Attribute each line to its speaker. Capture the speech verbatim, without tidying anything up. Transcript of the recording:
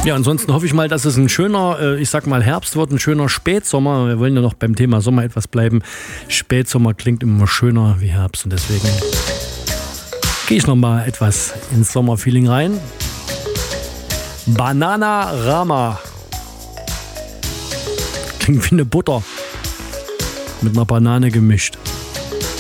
Speaker 1: Ja, ansonsten hoffe ich mal, dass es ein schöner, äh, ich sag mal Herbst wird, ein schöner Spätsommer. Wir wollen ja noch beim Thema Sommer etwas bleiben. Spätsommer klingt immer schöner wie Herbst und deswegen gehe ich noch mal etwas ins Sommerfeeling rein. Bananarama. Klingt wie eine Butter mit einer Banane gemischt.